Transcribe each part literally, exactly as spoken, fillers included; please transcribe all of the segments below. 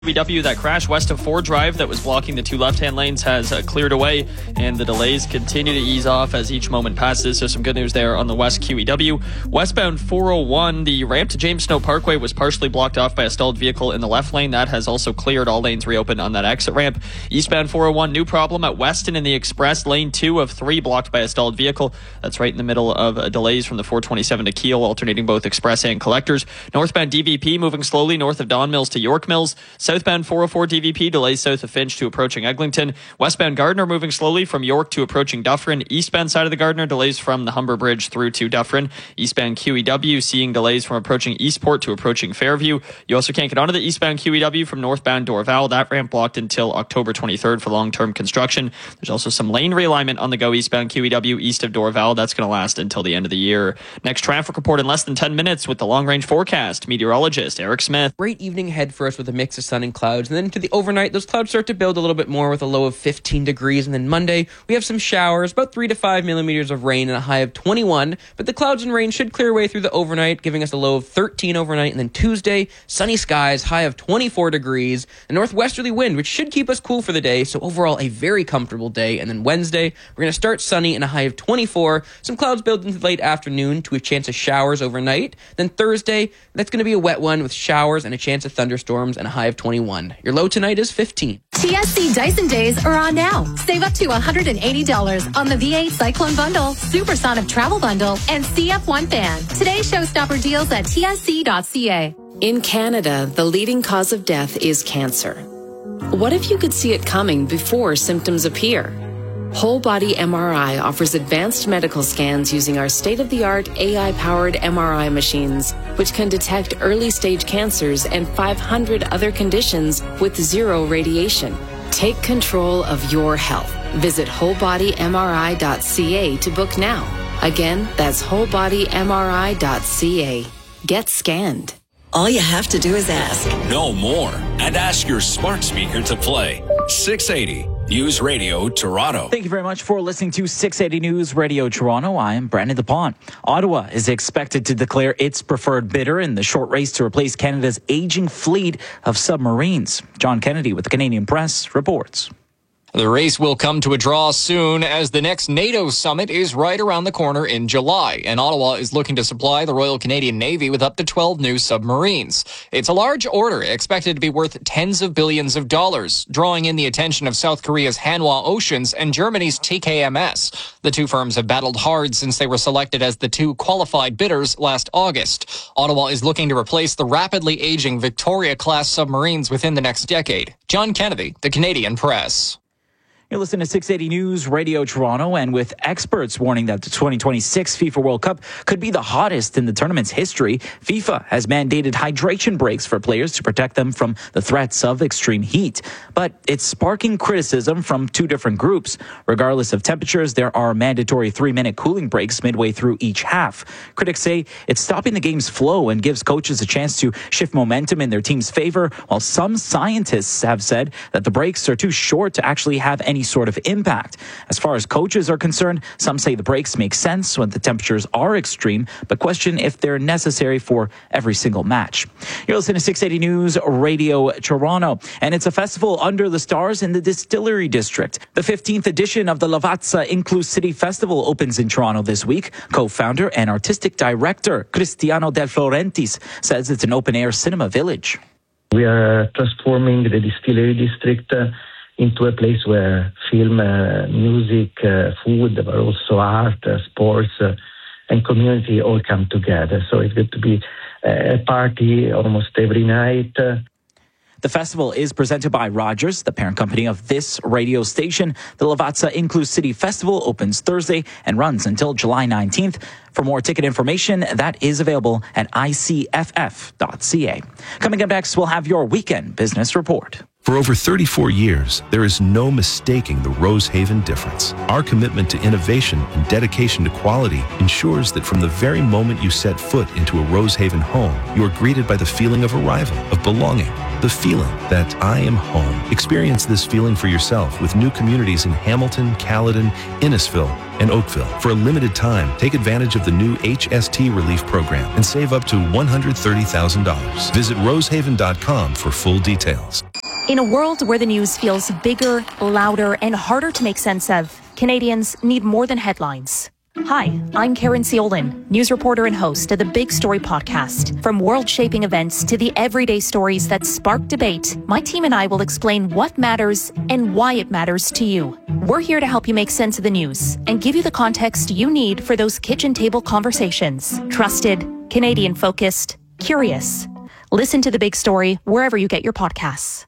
V W, that crash west of Ford Drive that was blocking the two left-hand lanes has uh, cleared away, and the delays continue to ease off as each moment passes. So some good news there on the West Q E W. Westbound four oh one, the ramp to James Snow Parkway was partially blocked off by a stalled vehicle in the left lane. That has also cleared. All lanes reopened on that exit ramp. Eastbound four oh one, new problem at Weston in the Express. Lane two of three blocked by a stalled vehicle. That's right in the middle of uh, delays from the four twenty-seven to Kiel, alternating both Express and Collectors. Northbound D V P moving slowly north of Don Mills to York Mills. Southbound four oh four D V P delays south of Finch to approaching Eglinton. Westbound Gardner moving slowly from York to approaching Dufferin. Eastbound side of the Gardner delays from the Humber Bridge through to Dufferin. Eastbound Q E W seeing delays from approaching Eastport to approaching Fairview. You also can't get onto the eastbound Q E W from northbound Dorval. That ramp blocked until October twenty-third for long-term construction. There's also some lane realignment on the go eastbound Q E W east of Dorval. That's going to last until the end of the year. Next traffic report in less than ten minutes with the long-range forecast. Meteorologist Eric Smith. Great evening ahead for us with a mix of sun and clouds. And then into the overnight, those clouds start to build a little bit more with a low of fifteen degrees. And then Monday, we have some showers, about three to five millimeters of rain and a high of twenty-one. But the clouds and rain should clear away through the overnight, giving us a low of thirteen overnight. And then Tuesday, sunny skies, high of twenty-four degrees. A northwesterly wind, which should keep us cool for the day. So overall, a very comfortable day. And then Wednesday, we're going to start sunny and a high of twenty-four. Some clouds build into the late afternoon to a chance of showers overnight. Then Thursday, that's going to be a wet one with showers and a chance of thunderstorms and a high of twenty-one. Your low tonight is fifteen. T S C Dyson Days are on now. Save up to one hundred eighty dollars on the V eight Cyclone Bundle, Supersonic Travel Bundle, and C F one fan. Today's showstopper deals at T S C dot C A. In Canada, the leading cause of death is cancer. What if you could see it coming before symptoms appear? Whole Body M R I offers advanced medical scans using our state-of-the-art A I-powered M R I machines, which can detect early-stage cancers and five hundred other conditions with zero radiation. Take control of your health. Visit whole body M R I dot C A to book now. Again, that's whole body M R I dot C A. Get scanned. All you have to do is ask. No more. And ask your smart speaker to play. six eighty News Radio Toronto. Thank you very much for listening to six eighty News Radio Toronto. I am Brandon DePaun. Ottawa is expected to declare its preferred bidder in the short race to replace Canada's aging fleet of submarines. John Kennedy with the Canadian Press reports. The race will come to a draw soon as the next NATO summit is right around the corner in July, and Ottawa is looking to supply the Royal Canadian Navy with up to twelve new submarines. It's a large order, expected to be worth tens of billions of dollars, drawing in the attention of South Korea's Hanwha Oceans and Germany's T K M S. The two firms have battled hard since they were selected as the two qualified bidders last August. Ottawa is looking to replace the rapidly aging Victoria-class submarines within the next decade. John Kennedy, the Canadian Press. You're listening to six eighty News Radio Toronto, and with experts warning that the twenty twenty-six FIFA World Cup could be the hottest in the tournament's history, FIFA has mandated hydration breaks for players to protect them from the threats of extreme heat. But it's sparking criticism from two different groups. Regardless of temperatures, there are mandatory three-minute cooling breaks midway through each half. Critics say it's stopping the game's flow and gives coaches a chance to shift momentum in their team's favor, while some scientists have said that the breaks are too short to actually have any sort of impact. As far as coaches are concerned, some say the breaks make sense when the temperatures are extreme, but question if they're necessary for every single match. You're listening to six eighty News Radio Toronto, and it's a festival under the stars in the Distillery District. The fifteenth edition of the Lavazza Inclusivity Festival opens in Toronto this week. Co-founder and artistic director Cristiano Del Florentis says it's an open-air cinema village. We are transforming the Distillery District uh, into a place where film, uh, music, uh, food, but also art, uh, sports, uh, and community all come together. So it's going to be a party almost every night. Uh, The festival is presented by Rogers, the parent company of this radio station. The Lavazza Inclusivity Festival opens Thursday and runs until July nineteenth. For more ticket information, that is available at I C F F dot C A. Coming up next, we'll have your weekend business report. For over thirty-four years, there is no mistaking the Rosehaven difference. Our commitment to innovation and dedication to quality ensures that from the very moment you set foot into a Rosehaven home, you are greeted by the feeling of arrival, of belonging, the feeling that I am home. Experience this feeling for yourself with new communities in Hamilton, Caledon, Innisfil, and Oakville. For a limited time, take advantage of the new H S T relief program and save up to one hundred thirty thousand dollars. Visit rosehaven dot com for full details. In a world where the news feels bigger, louder, and harder to make sense of, Canadians need more than headlines. Hi, I'm Karen Ciolin, news reporter and host of the Big Story podcast. From world-shaping events to the everyday stories that spark debate, my team and I will explain what matters and why it matters to you. We're here to help you make sense of the news and give you the context you need for those kitchen table conversations. Trusted, Canadian-focused, curious. Listen to The Big Story wherever you get your podcasts.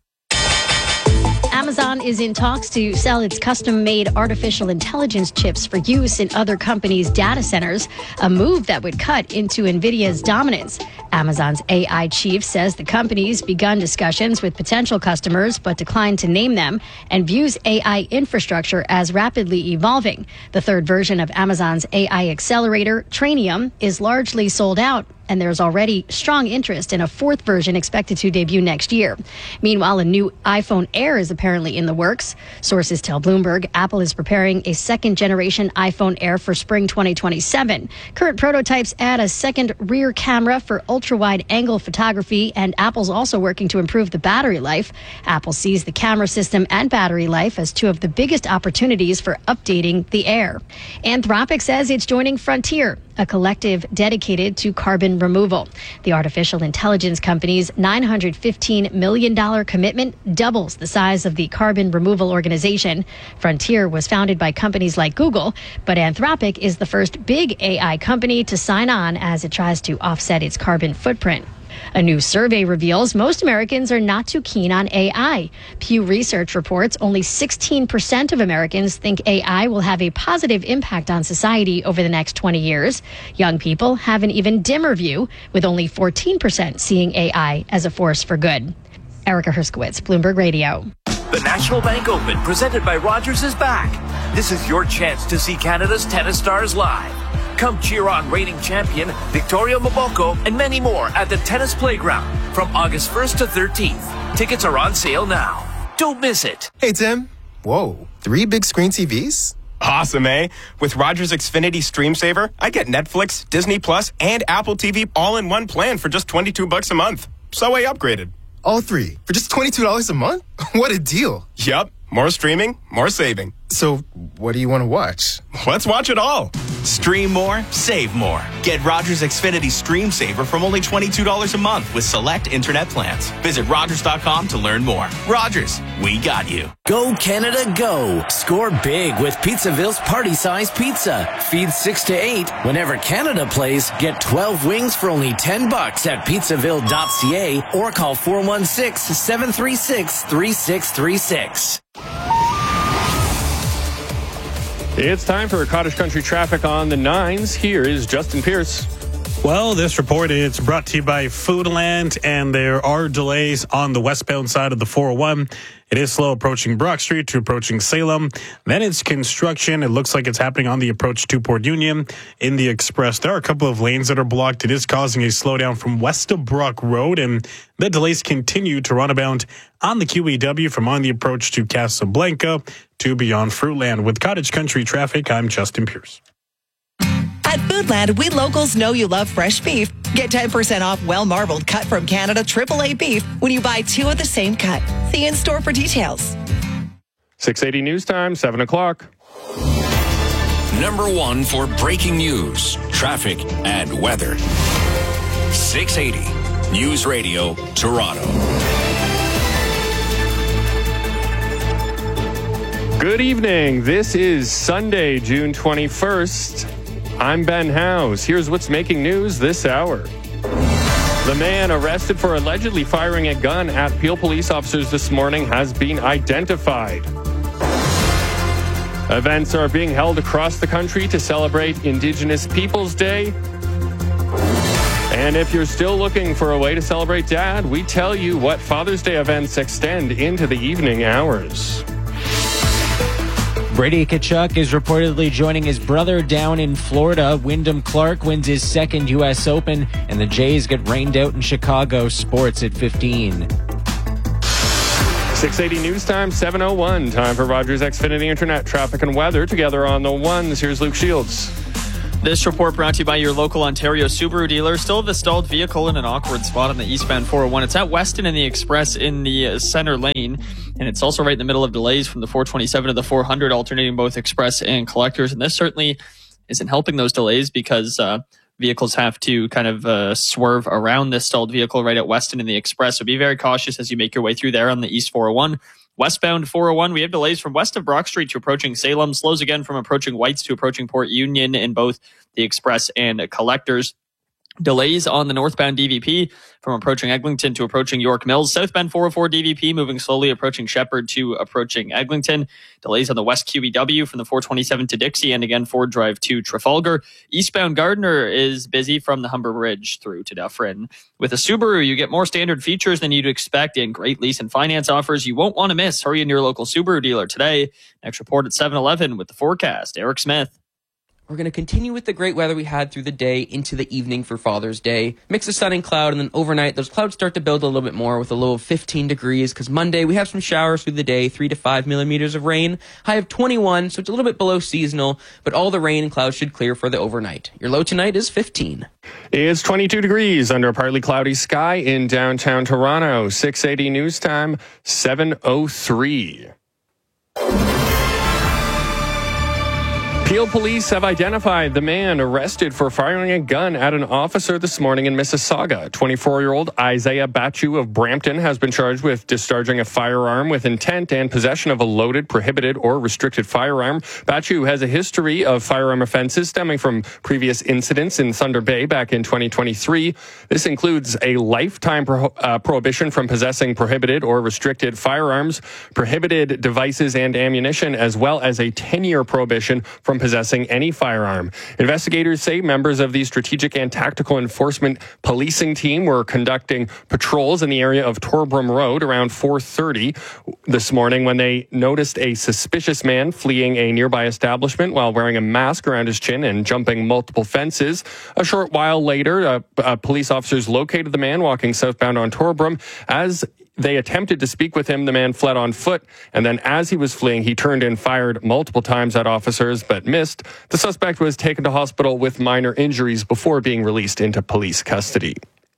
Amazon is in talks to sell its custom-made artificial intelligence chips for use in other companies' data centers, a move that would cut into NVIDIA's dominance. Amazon's A I chief says the company's begun discussions with potential customers but declined to name them and views A I infrastructure as rapidly evolving. The third version of Amazon's A I accelerator, Trainium, is largely sold out, and there's already strong interest in a fourth version expected to debut next year. Meanwhile, a new iPhone Air is apparently in the works. Sources tell Bloomberg Apple is preparing a second-generation iPhone Air for spring twenty twenty-seven. Current prototypes add a second rear camera for ultra-wide-angle photography, and Apple's also working to improve the battery life. Apple sees the camera system and battery life as two of the biggest opportunities for updating the Air. Anthropic says it's joining Frontier, a collective dedicated to carbon removal. The artificial intelligence company's nine hundred fifteen million dollars commitment doubles the size of the carbon removal organization. Frontier was founded by companies like Google, but Anthropic is the first big A I company to sign on as it tries to offset its carbon footprint. A new survey reveals most Americans are not too keen on A I. Pew Research reports only sixteen percent of Americans think A I will have a positive impact on society over the next twenty years. Young people have an even dimmer view, with only fourteen percent seeing A I as a force for good. Erica Herskowitz, Bloomberg Radio. The National Bank Open, presented by Rogers, is back. This is your chance to see Canada's tennis stars live. Come cheer on reigning champion Victoria Mboko and many more at the Tennis Playground from August first to thirteenth. Tickets are on sale now. Don't miss it. Hey, Tim. Whoa, three big screen T Vs? Awesome, eh? With Rogers Xfinity Stream Saver, I get Netflix, Disney Plus, and Apple T V all in one plan for just twenty-two bucks a month. So I upgraded. All three for just twenty-two dollars a month? What a deal. Yup. More streaming, more saving. So, what do you want to watch? Let's watch it all. Stream more, save more. Get Rogers Xfinity Stream Saver from only twenty-two dollars a month with select internet plans. Visit Rogers dot com to learn more. Rogers, we got you. Go Canada, go. Score big with Pizzaville's party-size pizza. Feed six to eight. Whenever Canada plays, get twelve wings for only ten bucks at pizzaville dot c a or call four one six, seven three six, three six three six. It's time for Cottage Country traffic on the nines. Here is Justin Pierce. Well, this report is brought to you by Foodland, and there are delays on the westbound side of the four oh one. It is slow approaching Brock Street to approaching Salem. Then it's construction. It looks like it's happening on the approach to Port Union. In the Express, there are a couple of lanes that are blocked. It is causing a slowdown from west of Brock Road, and the delays continue to run about on the Q E W from on the approach to Casablanca to beyond Fruitland. With Cottage Country traffic, I'm Justin Pierce. At Foodland, we locals know you love fresh beef. Get ten percent off well-marbled cut from Canada triple A beef when you buy two of the same cut. See you in store for details. six eighty News Time, seven o'clock. Number one for breaking news, traffic, and weather. six eighty News Radio, Toronto. Good evening. This is Sunday, June twenty-first. I'm Ben House. Here's what's making news this hour. The man arrested for allegedly firing a gun at Peel police officers this morning has been identified. Events are being held across the country to celebrate Indigenous Peoples Day. And if you're still looking for a way to celebrate Dad, we tell you what Father's Day events extend into the evening hours. Brady Tkachuk is reportedly joining his brother down in Florida. Wyndham Clark wins his second U S Open, and the Jays get rained out in Chicago. Sports at fifteen. six eighty News Time, seven oh one. Time for Rogers Xfinity Internet traffic and weather. Together on the ones, here's Luke Shields. This report brought to you by your local Ontario Subaru dealer. Still the stalled vehicle in an awkward spot on the eastbound four oh one. It's at Weston and the Express in the center lane. And it's also right in the middle of delays from the four twenty-seven to the four hundred, alternating both express and collectors. And this certainly isn't helping those delays because uh, vehicles have to kind of uh, swerve around this stalled vehicle right at Weston and the Express. So be very cautious as you make your way through there on the east four oh one. Westbound four oh one, we have delays from west of Brock Street to approaching Salem. Slows again from approaching Whites to approaching Port Union in both the Express and collectors. Delays on the northbound D V P from approaching Eglinton to approaching York Mills. Southbound four oh four D V P moving slowly approaching Shepherd to approaching Eglinton. Delays on the west Q E W from the four twenty-seven to Dixie and again Ford Drive to Trafalgar. Eastbound Gardiner is busy from the Humber Bridge through to Dufferin. With a Subaru, you get more standard features than you'd expect and great lease and finance offers you won't want to miss. Hurry in your local Subaru dealer today. Next report at seven eleven with the forecast. Eric Smith. We're going to continue with the great weather we had through the day into the evening for Father's Day. Mix of sun and cloud, and then overnight, those clouds start to build a little bit more with a low of fifteen degrees, because Monday we have some showers through the day, three to five millimeters of rain, high of twenty-one, so it's a little bit below seasonal, but all the rain and clouds should clear for the overnight. Your low tonight is fifteen. It's twenty-two degrees under a partly cloudy sky in downtown Toronto. six eighty news time, seven oh three. Peel police have identified the man arrested for firing a gun at an officer this morning in Mississauga. twenty-four-year-old Isaiah Bachu of Brampton has been charged with discharging a firearm with intent and possession of a loaded, prohibited, or restricted firearm. Bachu has a history of firearm offenses stemming from previous incidents in Thunder Bay back in twenty twenty-three. This includes a lifetime pro- uh, prohibition from possessing prohibited or restricted firearms, prohibited devices and ammunition, as well as a ten-year prohibition from possessing any firearm. Investigators say members of the Strategic and Tactical Enforcement Policing Team were conducting patrols in the area of Torbram Road around four thirty this morning when they noticed a suspicious man fleeing a nearby establishment while wearing a mask around his chin and jumping multiple fences. A short while later, uh, uh, police officers located the man walking southbound on Torbram. As they attempted to speak with him, the man fled on foot, and then as he was fleeing, he turned and fired multiple times at officers, but missed. The suspect was taken to hospital with minor injuries before being released into police custody.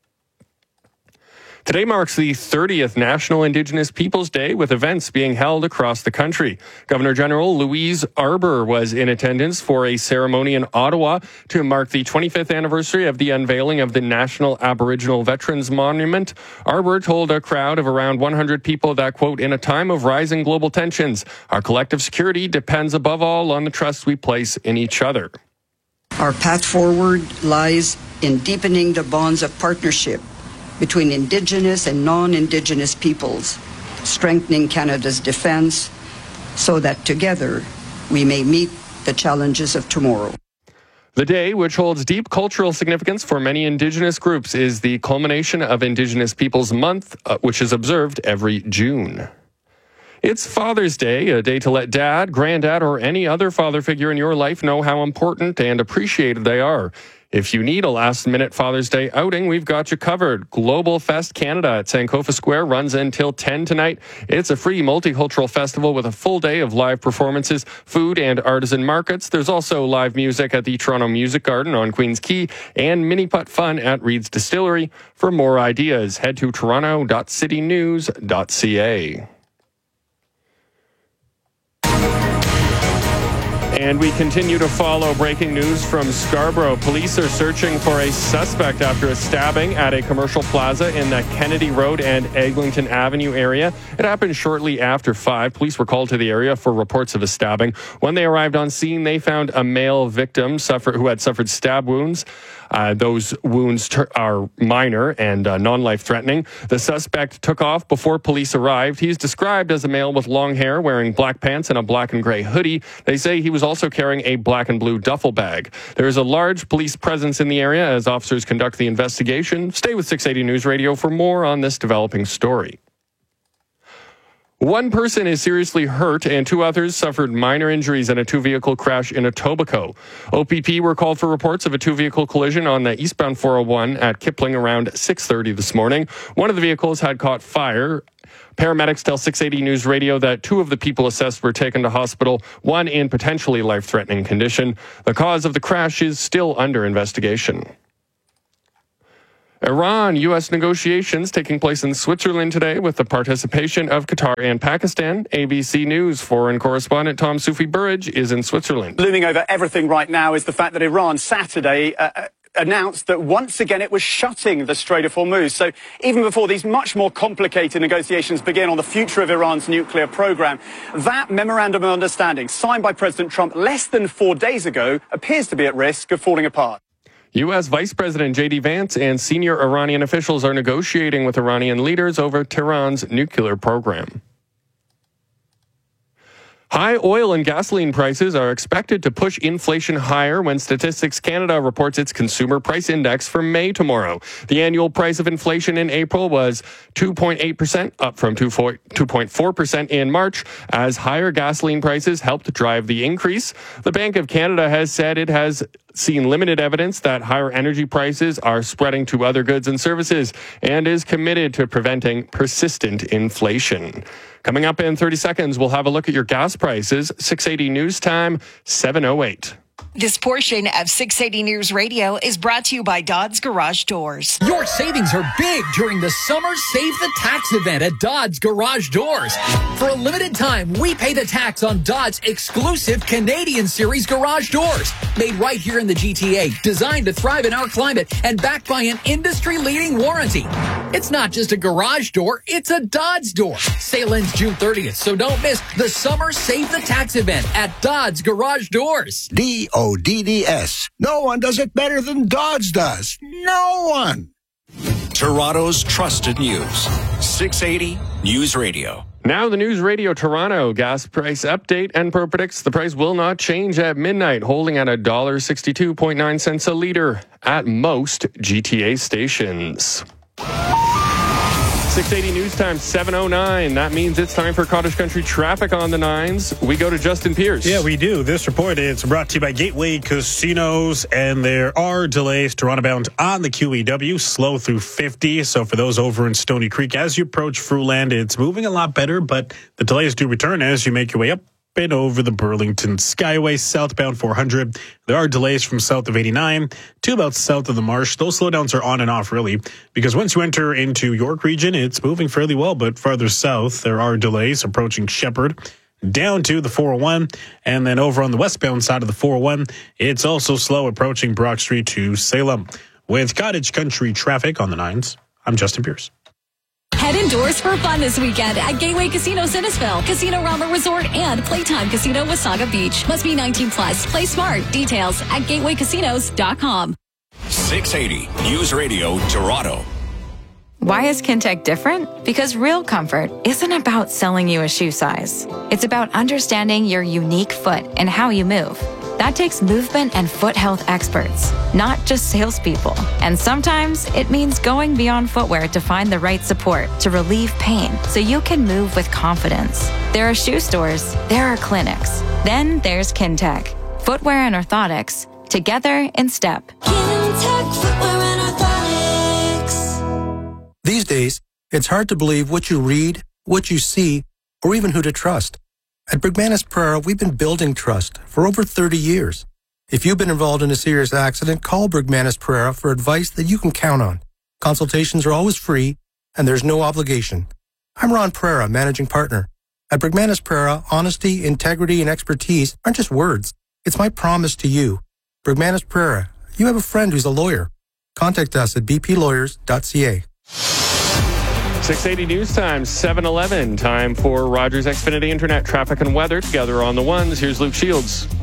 Today marks the thirtieth National Indigenous Peoples Day, with events being held across the country. Governor General Louise Arbour was in attendance for a ceremony in Ottawa to mark the twenty-fifth anniversary of the unveiling of the National Aboriginal Veterans Monument. Arbour told a crowd of around one hundred people that, quote, in a time of rising global tensions, our collective security depends above all on the trust we place in each other. Our path forward lies in deepening the bonds of partnership between Indigenous and non-Indigenous peoples, strengthening Canada's defense so that together we may meet the challenges of tomorrow. The day, which holds deep cultural significance for many Indigenous groups, is the culmination of Indigenous Peoples Month, uh, which is observed every June. It's Father's Day, a day to let dad, granddad, or any other father figure in your life know how important and appreciated they are. If you need a last-minute Father's Day outing, we've got you covered. Global Fest Canada at Sankofa Square runs until ten tonight. It's a free multicultural festival with a full day of live performances, food, and artisan markets. There's also live music at the Toronto Music Garden on Queen's Quay and mini-putt fun at Reed's Distillery. For more ideas, head to toronto dot city news dot c a. And we continue to follow breaking news from Scarborough. Police are searching for a suspect after a stabbing at a commercial plaza in the Kennedy Road and Eglinton Avenue area. It happened shortly after five. Police were called to the area for reports of a stabbing. When they arrived on scene, they found a male victim suffer, who had suffered stab wounds. Uh, those wounds ter- are minor and uh, non-life-threatening. The suspect took off before police arrived. He's described as a male with long hair, wearing black pants and a black and gray hoodie. They say he was also carrying a black and blue duffel bag. There is a large police presence in the area as officers conduct the investigation. Stay with six eighty News Radio for more on this developing story. One person is seriously hurt and two others suffered minor injuries in a two-vehicle crash in Etobicoke. O P P were called for reports of a two-vehicle collision on the eastbound four oh one at Kipling around six thirty this morning. One of the vehicles had caught fire. Paramedics tell six eighty News Radio that two of the people assessed were taken to hospital, one in potentially life-threatening condition. The cause of the crash is still under investigation. Iran U S negotiations taking place in Switzerland today with the participation of Qatar and Pakistan. A B C News foreign correspondent Tom Sufi Burridge is in Switzerland. Looming over everything right now is the fact that Iran Saturday uh, announced that once again it was shutting the Strait of Hormuz. So even before these much more complicated negotiations begin on the future of Iran's nuclear program, that memorandum of understanding signed by President Trump less than four days ago appears to be at risk of falling apart. U S Vice President J D Vance and senior Iranian officials are negotiating with Iranian leaders over Tehran's nuclear program. High oil and gasoline prices are expected to push inflation higher when Statistics Canada reports its consumer price index for May tomorrow. The annual price of inflation in April was two point eight percent, up from two point four percent in March, as higher gasoline prices helped drive the increase. The Bank of Canada has said it has seen limited evidence that higher energy prices are spreading to other goods and services and is committed to preventing persistent inflation. Coming up in thirty seconds, we'll have a look at your gas prices. six eighty News Time, seven oh eight. This portion of six eighty News Radio is brought to you by Dodds Garage Doors. Your savings are big during the Summer Save the Tax event at Dodds Garage Doors. For a limited time, we pay the tax on Dodds' exclusive Canadian Series garage doors. Made right here in the G T A, designed to thrive in our climate, and backed by an industry-leading warranty. It's not just a garage door, it's a Dodds door. Sale ends June thirtieth, so don't miss the Summer Save the Tax event at Dodds Garage Doors. D O D D S. No one does it better than Dodds does. No one. Toronto's trusted news. six eighty News Radio. Now the News Radio Toronto gas price update. Enpro predicts the price will not change at midnight, holding at one dollar sixty-two point nine cents a litre at most G T A stations. six eighty News Time, seven oh nine. That means it's time for Cottage Country traffic on the nines. We go to Justin Pierce. Yeah, we do. This report is brought to you by Gateway Casinos, and there are delays Toronto bound on the Q E W, slow through fifty. So for those over in Stony Creek, as you approach Fruland, it's moving a lot better, but the delays do return as you make your way up and over the Burlington Skyway, southbound four hundred. There are delays from south of eighty-nine to about south of the Marsh. Those slowdowns are on and off, really, because once you enter into York region, it's moving fairly well, but farther south, there are delays approaching Shepherd down to the four oh one, and then over on the westbound side of the four oh one, it's also slow approaching Brock Street to Salem. With Cottage Country traffic on the nines, I'm Justin Pierce. Head indoors for fun this weekend at Gateway Casino Sinnesville, Casino Rama Resort, and Playtime Casino Wasaga Beach. Must be nineteen plus. Play smart. Details at gateway casinos dot com. six eighty News Radio Toronto. Why is Kintec different? Because real comfort isn't about selling you a shoe size. It's about understanding your unique foot and how you move. That takes movement and foot health experts, not just salespeople. And sometimes it means going beyond footwear to find the right support to relieve pain so you can move with confidence. There are shoe stores, there are clinics. Then there's Kintec. Footwear and orthotics, together in step. Kintec Footwear and Orthotics. These days, it's hard to believe what you read, what you see, or even who to trust. At Bergmanis Prera, we've been building trust for over thirty years. If you've been involved in a serious accident, call Bergmanis Prera for advice that you can count on. Consultations are always free, and there's no obligation. I'm Ron Prera, managing partner. At Bergmanis Prera, honesty, integrity, and expertise aren't just words. It's my promise to you. Bergmanis Prera, you have a friend who's a lawyer. Contact us at b p lawyers dot c a. six eighty News Time, seven eleven. Time for Rogers Xfinity Internet traffic and weather together on the ones. Here's Luke Shields.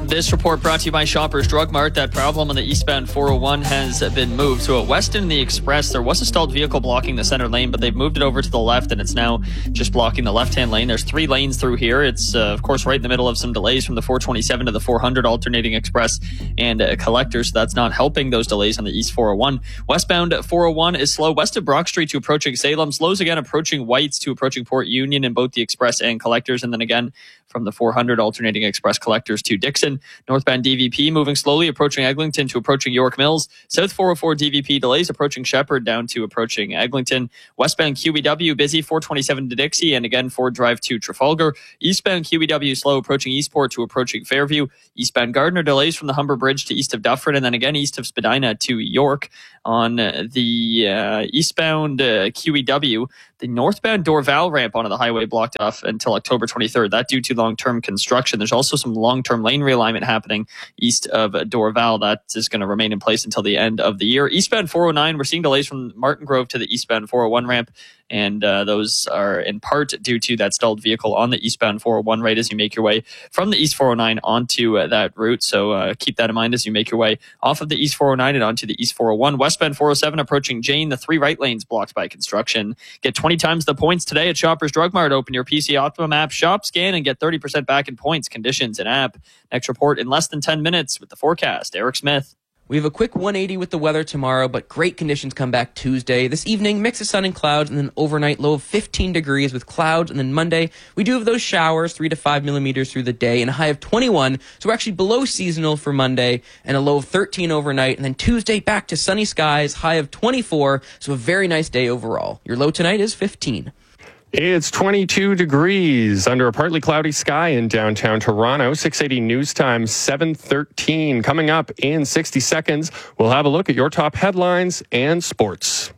This report brought to you by Shoppers Drug Mart. That problem on the eastbound four oh one has been moved. So at Weston and the Express, there was a stalled vehicle blocking the center lane, but they've moved it over to the left, and it's now just blocking the left-hand lane. There's three lanes through here. It's, uh, of course, right in the middle of some delays from the four twenty-seven to the four hundred alternating Express and uh, Collector, so that's not helping those delays on the east four oh one. Westbound four oh one is slow west of Brock Street to approaching Salem. Slows again approaching Whites to approaching Port Union in both the Express and Collectors, and then again from the four hundred alternating Express Collectors to Dixon. Northbound D V P moving slowly approaching Eglinton to approaching York Mills. South four oh four D V P delays approaching Shepherd down to approaching Eglinton. Westbound Q E W busy four twenty-seven to Dixie, and again Ford Drive to Trafalgar. Eastbound Q E W slow approaching Eastport to approaching Fairview. Eastbound Gardner delays from the Humber Bridge to east of Dufferin, and then again east of Spadina to York. On the uh, eastbound uh, Q E W, the northbound Dorval ramp onto the highway blocked off until October twenty-third. That due to long-term construction. There's also some long-term lane realignment happening east of Dorval. That is going to remain in place until the end of the year. Eastbound four oh nine, we're seeing delays from Martin Grove to the eastbound four oh one ramp, and uh, those are in part due to that stalled vehicle on the eastbound four oh one right as you make your way from the east four oh nine onto uh, that route. So uh, keep that in mind as you make your way off of the east four oh nine and onto the east four oh one. Westbound four oh seven approaching Jane, the three right lanes blocked by construction. Get twenty times the points today at Shoppers Drug Mart. Open your P C Optimum app, shop, scan, and get thirty percent back in points, conditions, and app. Next report in less than ten minutes with the forecast. Eric Smith. We have a quick one eighty with the weather tomorrow, but great conditions come back Tuesday. This evening, mix of sun and clouds, and then overnight low of fifteen degrees with clouds. And then Monday, we do have those showers, three to five millimeters through the day, and a high of twenty-one. So we're actually below seasonal for Monday, and a low of thirteen overnight. And then Tuesday, back to sunny skies, high of twenty-four. So a very nice day overall. Your low tonight is fifteen. It's twenty-two degrees under a partly cloudy sky in downtown Toronto. six eighty News Time, seven thirteen. Coming up in sixty seconds, we'll have a look at your top headlines and sports.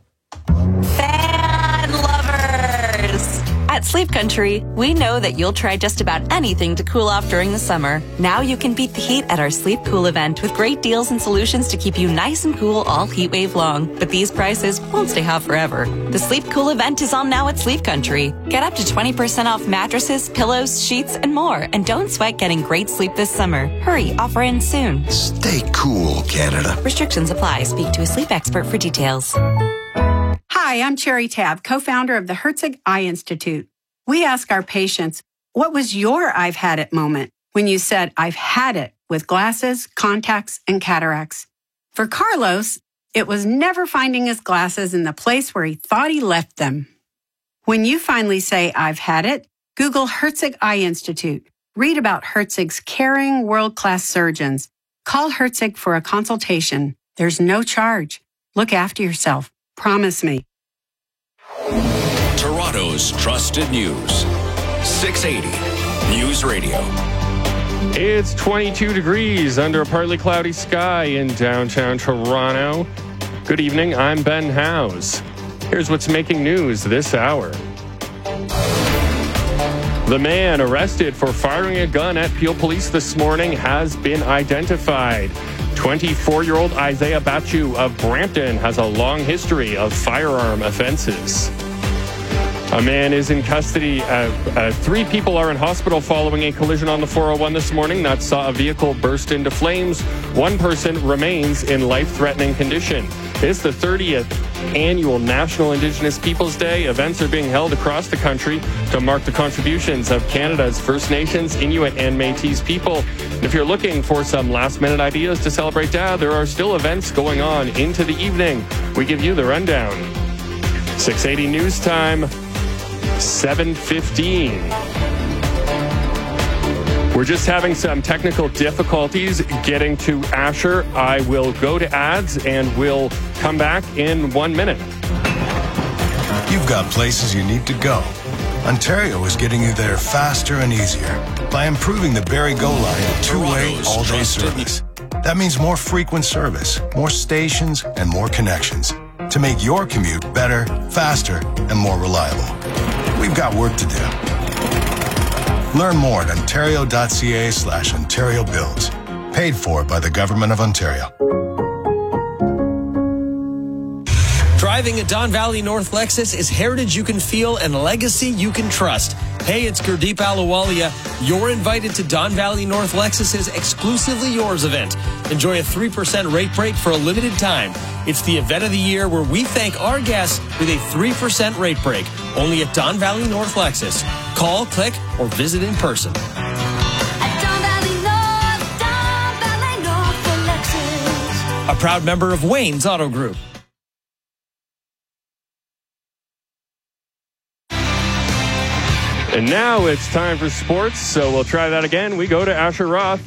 Fan lovers! At Sleep Country, we know that you'll try just about anything to cool off during the summer. Now you can beat the heat at our Sleep Cool event with great deals and solutions to keep you nice and cool all heat wave long. But these prices won't stay hot forever. The Sleep Cool event is on now at Sleep Country. Get up to twenty percent off mattresses, pillows, sheets, and more. And don't sweat getting great sleep this summer. Hurry, offer ends soon. Stay cool, Canada. Restrictions apply. Speak to a sleep expert for details. Hi, I'm Cherry Tab, co-founder of the Herzig Eye Institute. We ask our patients, what was your I've had it moment when you said, I've had it with glasses, contacts, and cataracts? For Carlos, it was never finding his glasses in the place where he thought he left them. When you finally say, I've had it, Google Herzig Eye Institute. Read about Herzig's caring, world-class surgeons. Call Herzig for a consultation. There's no charge. Look after yourself. Promise me. Toronto's trusted news. six eighty News Radio. It's twenty-two degrees under a partly cloudy sky in downtown Toronto. Good evening, I'm Ben Howes. Here's what's making news this hour. The man arrested for firing a gun at Peel Police this morning has been identified. twenty-four-year-old Isaiah Bachu of Brampton has a long history of firearm offenses. A man is in custody. Uh, uh, three people are in hospital following a collision on the four oh one this morning that saw a vehicle burst into flames. One person remains in life-threatening condition. It's the thirtieth annual National Indigenous Peoples Day. Events are being held across the country to mark the contributions of Canada's First Nations, Inuit, and Métis people. And if you're looking for some last-minute ideas to celebrate Dad, there are still events going on into the evening. We give you the rundown. six eighty News Time. seven fifteen. We're just having some technical difficulties getting to Asher. I will go to ads and we'll come back in one minute. You've got places you need to go. Ontario is getting you there faster and easier by improving the Barrie Go line to two-way all-day service. That means more frequent service, more stations, and more connections to make your commute better, faster, and more reliable. We've got work to do. Learn more at ontario.ca slash Ontario Builds. Paid for by the Government of Ontario. Driving a Don Valley North Lexus is heritage you can feel and legacy you can trust. Hey, it's Gurdeep Ahluwalia. You're invited to Don Valley North Lexus's Exclusively Yours event. Enjoy a three percent rate break for a limited time. It's the event of the year where we thank our guests with a three percent rate break. Only at Don Valley North Lexus. Call, click, or visit in person. A proud member of Wayne's Auto Group. And now it's time for sports, so we'll try that again. We go to Asher Roth.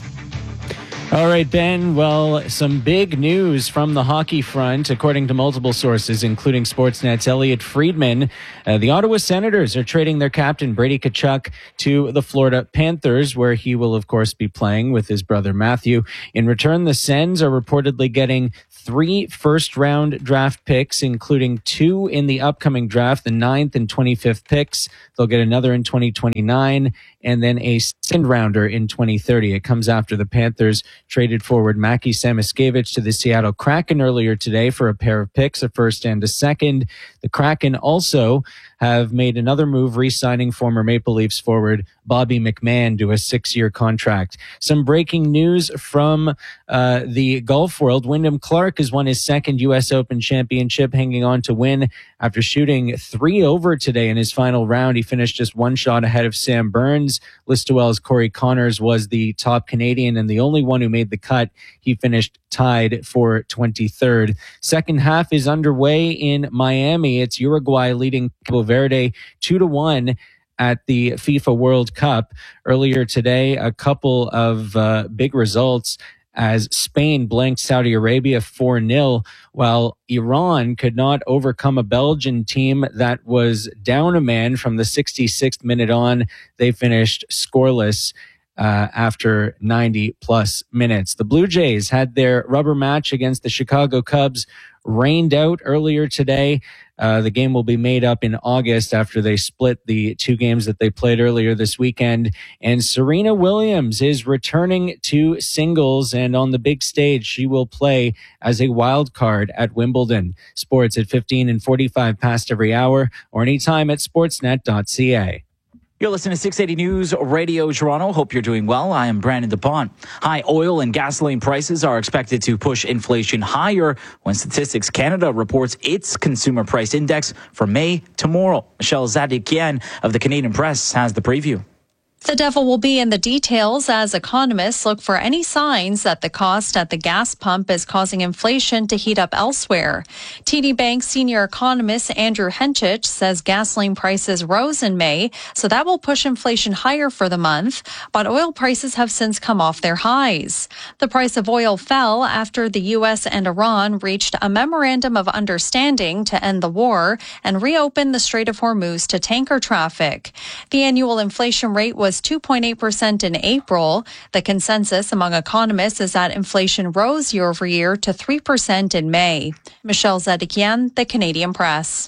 All right, Ben. Well, some big news from the hockey front, according to multiple sources, including Sportsnet's Elliot Friedman. Uh, the Ottawa Senators are trading their captain, Brady Tkachuk, to the Florida Panthers, where he will, of course, be playing with his brother Matthew. In return, the Sens are reportedly getting three first-round draft picks, including two in the upcoming draft, the ninth and twenty-fifth picks. They'll get another in twenty twenty-nine, and then a second-rounder in twenty thirty. It comes after the Panthers traded forward Mackie Samoskevich to the Seattle Kraken earlier today for a pair of picks, a first and a second. The Kraken also have made another move, re-signing former Maple Leafs forward Bobby McMahon to a six-year contract. Some breaking news from uh, the golf world. Wyndham Clark has won his second U S Open championship, hanging on to win after shooting three over today in his final round. He finished just one shot ahead of Sam Burns. Listowel's Corey Connors was the top Canadian and the only one who made the cut. He finished tied for twenty-third. Second half is underway in Miami. It's Uruguay leading Cabo Verde two to one at the FIFA World Cup. Earlier today, a couple of uh, big results as Spain blanked Saudi Arabia four nil, while Iran could not overcome a Belgian team that was down a man from the sixty-sixth minute on. They finished scoreless uh, after ninety plus minutes. The Blue Jays had their rubber match against the Chicago Cubs rained out earlier today. Uh, the game will be made up in August after they split the two games that they played earlier this weekend. And Serena Williams is returning to singles, and on the big stage, she will play as a wild card at Wimbledon. Sports at fifteen and forty-five past every hour, or anytime at sportsnet dot c a. You're listening to six eighty News Radio Toronto. Hope you're doing well. I am Brandon DuPont. High oil and gasoline prices are expected to push inflation higher when Statistics Canada reports its consumer price index for May tomorrow. Michelle Zadikian of the Canadian Press has the preview. The devil will be in the details as economists look for any signs that the cost at the gas pump is causing inflation to heat up elsewhere. T D Bank senior economist Andrew Henchich says gasoline prices rose in May, so that will push inflation higher for the month, but oil prices have since come off their highs. The price of oil fell after the U S and Iran reached a memorandum of understanding to end the war and reopen the Strait of Hormuz to tanker traffic. The annual inflation rate was two point eight percent in April. The consensus among economists is that inflation rose year over year to three percent in May. Michelle Zadikian, the Canadian Press.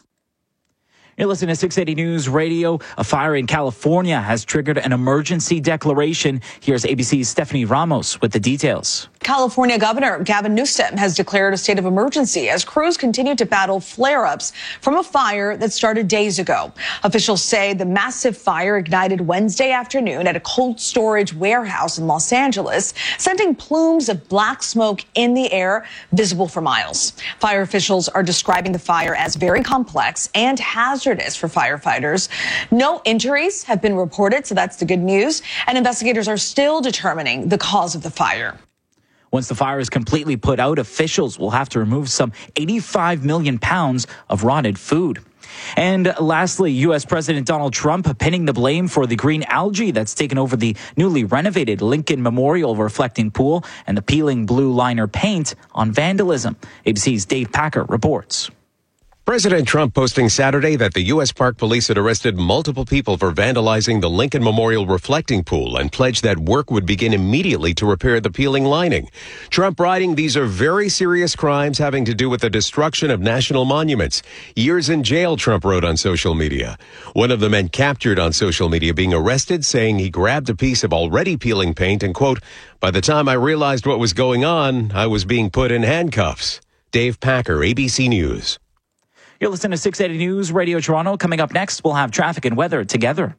You're listening to six eighty News Radio. A fire in California has triggered an emergency declaration. Here's A B C's Stephanie Ramos with the details. California Governor Gavin Newsom has declared a state of emergency as crews continue to battle flare-ups from a fire that started days ago. Officials say the massive fire ignited Wednesday afternoon at a cold storage warehouse in Los Angeles, sending plumes of black smoke in the air, visible for miles. Fire officials are describing the fire as very complex and hazardous for firefighters. No injuries have been reported, so that's the good news, and investigators are still determining the cause of the fire. Once the fire is completely put out, officials will have to remove some eighty-five million pounds of rotted food. And lastly, U S President Donald Trump pinning the blame for the green algae that's taken over the newly renovated Lincoln Memorial reflecting pool and the peeling blue liner paint on vandalism. A B C's Dave Packer reports. President Trump posting Saturday that the U S Park Police had arrested multiple people for vandalizing the Lincoln Memorial reflecting pool and pledged that work would begin immediately to repair the peeling lining. Trump writing, these are very serious crimes having to do with the destruction of national monuments. Years in jail, Trump wrote on social media. One of the men captured on social media being arrested, saying he grabbed a piece of already peeling paint and, quote, by the time I realized what was going on, I was being put in handcuffs. Dave Packer, A B C News. You're listening to six eighty News Radio Toronto. Coming up next, we'll have traffic and weather together.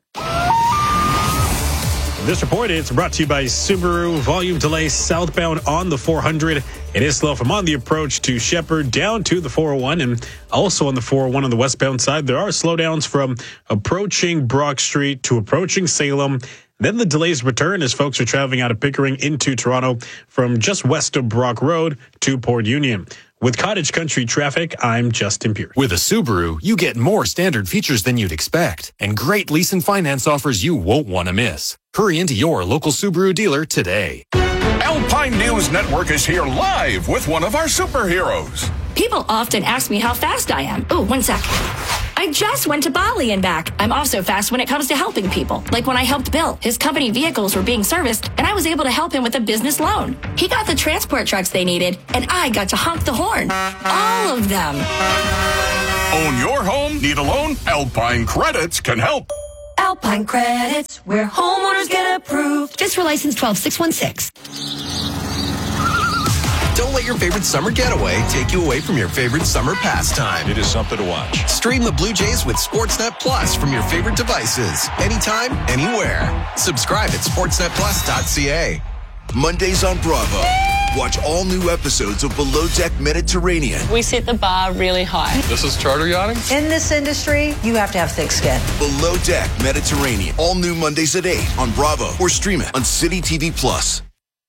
This report is brought to you by Subaru. Volume delay southbound on the four hundred. It is slow from on the approach to Shepherd down to the four oh one, and also on the four oh one on the westbound side. There are slowdowns from approaching Brock Street to approaching Salem. Then the delays return as folks are traveling out of Pickering into Toronto from just west of Brock Road to Port Union. With Cottage Country traffic, I'm Justin Pierce. With a Subaru, you get more standard features than you'd expect and great lease and finance offers you won't want to miss. Hurry into your local Subaru dealer today. Alpine News Network is here live with one of our superheroes. People often ask me how fast I am. Oh, one sec. I just went to Bali and back. I'm also fast when it comes to helping people. Like when I helped Bill. His company vehicles were being serviced, and I was able to help him with a business loan. He got the transport trucks they needed, and I got to honk the horn. All of them. Own your home? Need a loan? Alpine Credits can help. Alpine Credits, where homeowners get approved. Just for license twelve six one six. Don't let your favorite summer getaway take you away from your favorite summer pastime. It is something to watch. Stream the Blue Jays with Sportsnet Plus from your favorite devices. Anytime, anywhere. Subscribe at sportsnet plus dot c a. Mondays on Bravo. Watch all new episodes of Below Deck Mediterranean. We set the bar really high. This is charter yachting? In this industry, you have to have thick skin. Below Deck Mediterranean. All new Mondays at eight on Bravo or stream it on City T V Plus.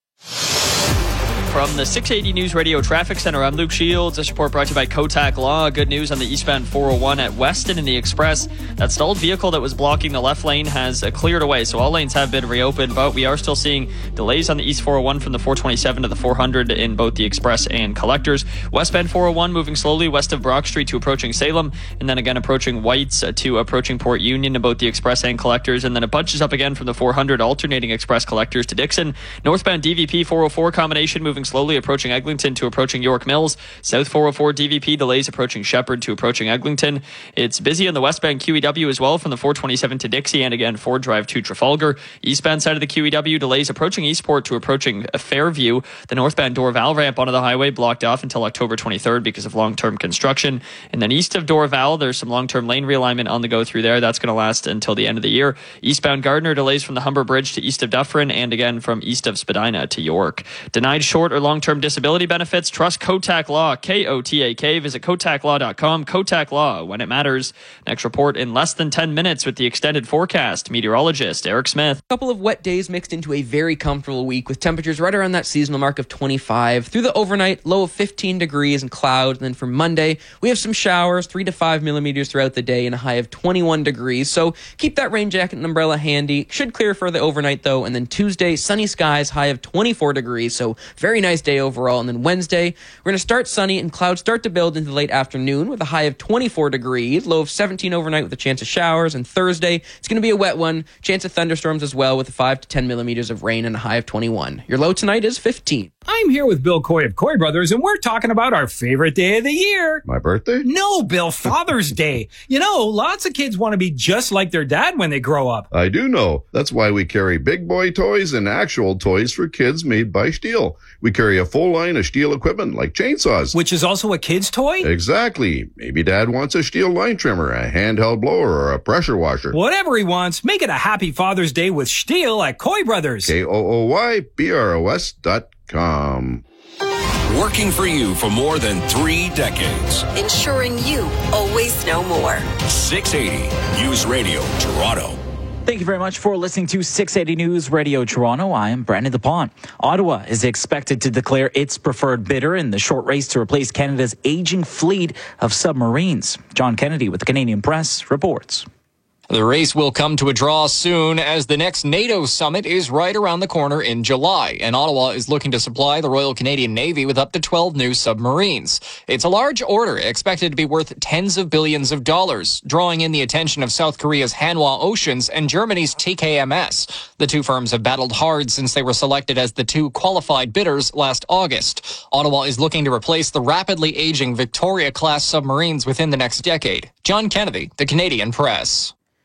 From the six eighty News Radio Traffic Center, I'm Luke Shields. This report brought to you by Kotak Law. Good news on the eastbound four oh one at Weston and the Express. That stalled vehicle that was blocking the left lane has uh, cleared away, so all lanes have been reopened, but we are still seeing delays on the east four oh one from the four twenty-seven to the four hundred in both the Express and Collectors. Westbound four oh one moving slowly west of Brock Street to approaching Salem, and then again approaching Whites uh, to approaching Port Union in both the Express and Collectors, and then it bunches up again from the four hundred alternating Express Collectors to Dixon. Northbound D V P four oh four combination moving slowly approaching Eglinton to approaching York Mills. South four oh four D V P delays approaching Shepherd to approaching Eglinton. It's busy on the westbound Q E W as well from the four twenty-seven to Dixie, and again Ford Drive to Trafalgar. Eastbound side of the Q E W delays approaching Eastport to approaching Fairview. The northbound Dorval ramp onto the highway blocked off until October twenty-third because of long-term construction. And then east of Dorval, there's some long-term lane realignment on the go through there. That's going to last until the end of the year. Eastbound Gardner delays from the Humber Bridge to east of Dufferin, and again from east of Spadina to York. Denied short or long-term disability benefits? Trust Kotak Law, K O T A K. Visit kotak law dot com. Kotak Law, when it matters. Next report in less than ten minutes with the extended forecast. Meteorologist Eric Smith. A couple of wet days mixed into a very comfortable week with temperatures right around that seasonal mark of twenty-five. Through the overnight, low of fifteen degrees and clouds. And then for Monday, we have some showers, three to five millimeters throughout the day and a high of twenty-one degrees. So keep that rain jacket and umbrella handy. Should clear for the overnight though. And then Tuesday, sunny skies, high of twenty-four degrees. So very nice day overall. And then Wednesday, we're going to start sunny and clouds start to build into the late afternoon with a high of twenty-four degrees, low of seventeen overnight with a chance of showers. And Thursday, it's going to be a wet one, chance of thunderstorms as well with a five to ten millimeters of rain and a high of twenty-one. Your low tonight is fifteen. I'm here with Bill Coy of Coy Brothers, and we're talking about our favorite day of the year. My birthday? No, Bill, Father's Day. You know, lots of kids want to be just like their dad when they grow up. I do know. That's why we carry big boy toys and actual toys for kids made by Stihl. We carry a full line of Stihl equipment like chainsaws. Which is also a kid's toy? Exactly. Maybe dad wants a Stihl line trimmer, a handheld blower, or a pressure washer. Whatever he wants, make it a happy Father's Day with Stihl at Coy Brothers. K O O Y B R O S dot com. Working for you for more than three decades. Ensuring you always know more. six eighty News Radio Toronto. Thank you very much for listening to six eighty News Radio Toronto. I am Brandon DePont. Ottawa is expected to declare its preferred bidder in the short race to replace Canada's aging fleet of submarines. John Kennedy with the Canadian Press reports. The race will come to a draw soon as the next NATO summit is right around the corner in July, and Ottawa is looking to supply the Royal Canadian Navy with up to twelve new submarines. It's a large order expected to be worth tens of billions of dollars, drawing in the attention of South Korea's Hanwha Oceans and Germany's T K M S. The two firms have battled hard since they were selected as the two qualified bidders last August. Ottawa is looking to replace the rapidly aging Victoria-class submarines within the next decade. John Kennedy, the Canadian Press.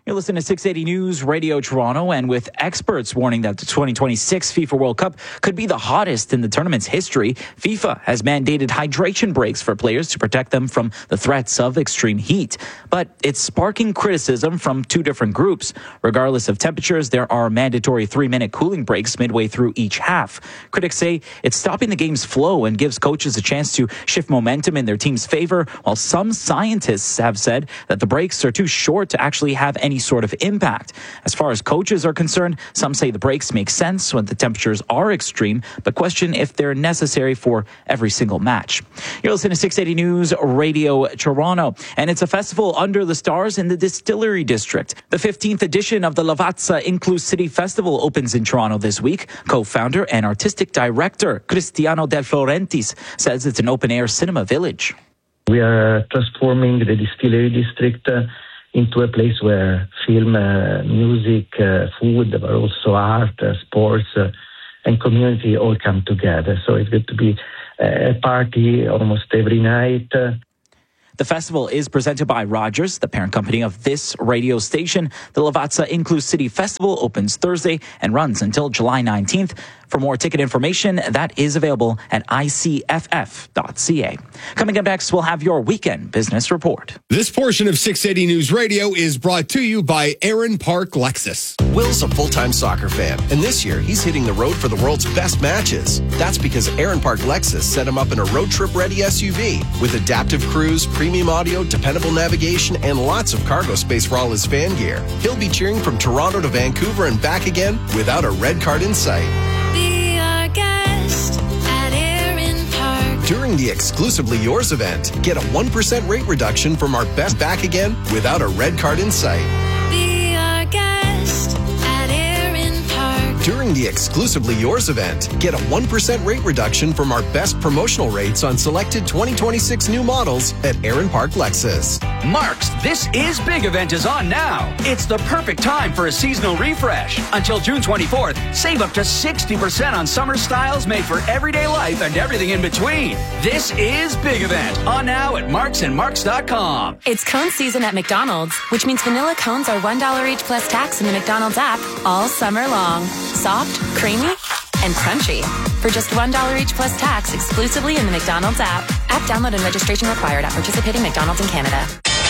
You're listening to six eighty News Radio Toronto, and with experts warning that the twenty twenty-six FIFA World Cup could be the hottest in the tournament's history, FIFA has mandated hydration breaks for players to protect them from the threats of extreme heat. But it's sparking criticism from two different groups. Regardless of temperatures, there are mandatory three-minute cooling breaks midway through each half. Critics say it's stopping the game's flow and gives coaches a chance to shift momentum in their team's favor, while some scientists have said that the breaks are too short to actually have any sort of impact. As far as coaches are concerned, some say the breaks make sense when the temperatures are extreme, but question if they're necessary for every single match. You're listening to six eighty News Radio Toronto, and it's a festival under the stars in the Distillery District. The fifteenth edition of the Lavazza Inclus City Festival opens in Toronto this week. Co-founder and artistic director Cristiano Del Florentis says it's an open-air cinema village. We are transforming the Distillery District uh, into a place where film, uh, music, uh, food, but also art, uh, sports, uh, and community all come together. So it's going to be a party almost every night. Uh, The festival is presented by Rogers, the parent company of this radio station. The Lavazza Inclus City Festival opens Thursday and runs until July nineteenth. For more ticket information, that is available at I C F F dot C A. Coming up next, we'll have your weekend business report. This portion of six eighty News Radio is brought to you by Aaron Park Lexus. Will's a full-time soccer fan, and this year he's hitting the road for the world's best matches. That's because Aaron Park Lexus set him up in a road trip-ready S U V with adaptive cruise, premium audio, dependable navigation, and lots of cargo space for all his fan gear. He'll be cheering from Toronto to Vancouver and back again without a red card in sight. Be our guest at Aaron Park. During the Exclusively Yours event, get a one percent rate reduction from our best back again without a red card in sight. Be our guest at Aaron Park. During the Exclusively Yours event, get a one percent rate reduction from our best promotional rates on selected twenty twenty-six new models at Aaron Park Lexus. Mark's This Is Big event is on now. It's the perfect time for a seasonal refresh. Until June twenty-fourth, save up to sixty percent on summer styles made for everyday life and everything in between. This Is Big event on now at marks and marks dot com. It's cone season at McDonald's, which means vanilla cones are one dollar each plus tax in the McDonald's app all summer long. Soft, creamy, and crunchy. For just one dollar each plus tax exclusively in the McDonald's app. App download and registration required at participating McDonald's in Canada.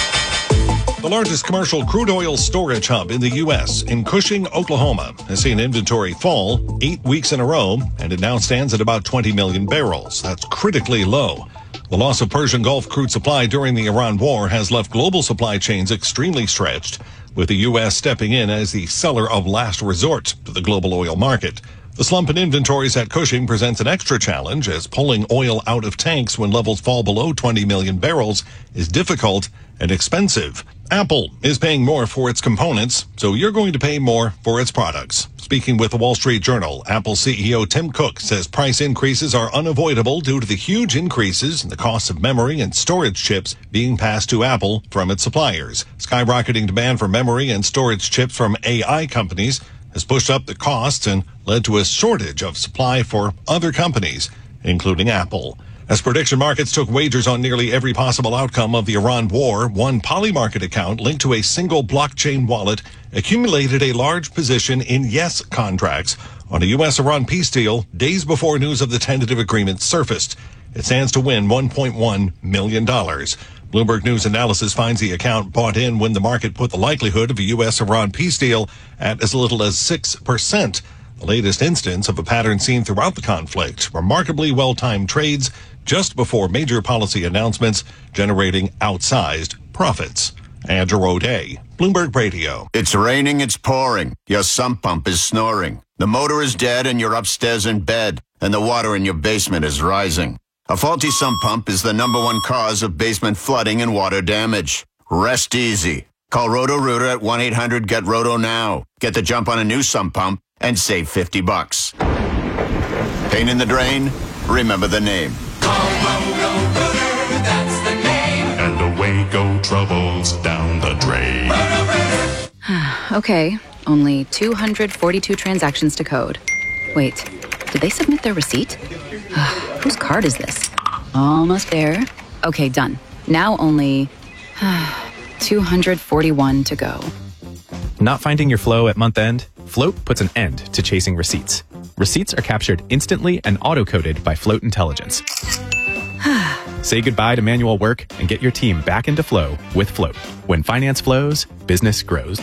The largest commercial crude oil storage hub in the U S, in Cushing, Oklahoma, has seen inventory fall eight weeks in a row, and it now stands at about twenty million barrels. That's critically low. The loss of Persian Gulf crude supply during the Iran war has left global supply chains extremely stretched, with the U S stepping in as the seller of last resort to the global oil market. The slump in inventories at Cushing presents an extra challenge, as pulling oil out of tanks when levels fall below twenty million barrels is difficult and expensive. Apple is paying more for its components, so you're going to pay more for its products. Speaking with the Wall Street Journal, Apple C E O Tim Cook says price increases are unavoidable due to the huge increases in the cost of memory and storage chips being passed to Apple from its suppliers. Skyrocketing demand for memory and storage chips from A I companies has pushed up the costs and led to a shortage of supply for other companies, including Apple. As prediction markets took wagers on nearly every possible outcome of the Iran war, one Polymarket account linked to a single blockchain wallet accumulated a large position in Yes contracts on a U S-Iran peace deal days before news of the tentative agreement surfaced. It stands to win one point one million dollars. Bloomberg News Analysis finds the account bought in when the market put the likelihood of a U S-Iran peace deal at as little as six percent. The latest instance of a pattern seen throughout the conflict. Remarkably well-timed trades just before major policy announcements, generating outsized profits. Andrew O'Day, Bloomberg Radio. It's raining, it's pouring. Your sump pump is snoring. The motor is dead and you're upstairs in bed, and the water in your basement is rising. A faulty sump pump is the number one cause of basement flooding and water damage. Rest easy. Call Roto-Rooter at one eight hundred get roto now. Get the jump on a new sump pump and save fifty bucks. Pain in the drain? Remember the name. Roto-Rooter, that's the name. And away go troubles down the drain. Okay, only two hundred forty-two transactions to code. Wait, did they submit their receipt? Whose card is this? Almost there. Okay, done. Now only two hundred forty-one to go. Not finding your flow at month end? Float puts an end to chasing receipts. Receipts are captured instantly and auto-coded by Float Intelligence. Say goodbye to manual work and get your team back into flow with Float. When finance flows, business grows.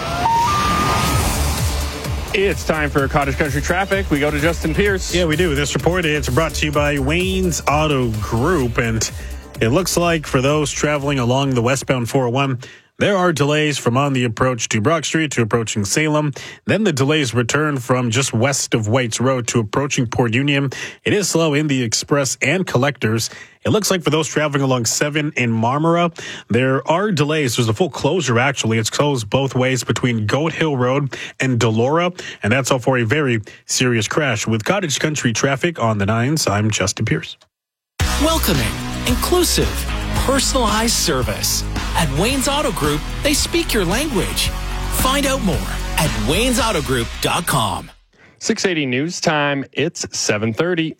It's time for Cottage Country Traffic. We go to Justin Pierce. Yeah, we do. This report is brought to you by Wayne's Auto Group. And it looks like for those traveling along the westbound four oh one, there are delays from on the approach to Brock Street to approaching Salem. Then the delays return from just west of Whites Road to approaching Port Union. It is slow in the Express and Collectors. It looks like for those traveling along seven in Marmora, there are delays. There's a full closure, actually. It's closed both ways between Goat Hill Road and Delora, and that's all for a very serious crash. With Cottage Country Traffic on the nines, I'm Justin Pierce. Welcoming, inclusive, personalized service. At Wayne's Auto Group, they speak your language. Find out more at waynes auto group dot com. six eighty News Time. It's seven thirty.